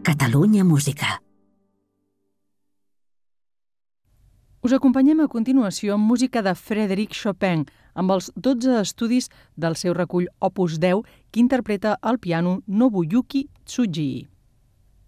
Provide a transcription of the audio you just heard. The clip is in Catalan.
Catalunya Música. Us acompanyem a continuació amb música de Frédéric Chopin, amb els 12 estudis del seu recull Opus 10, que interpreta al piano Nobuyuki Tsuji.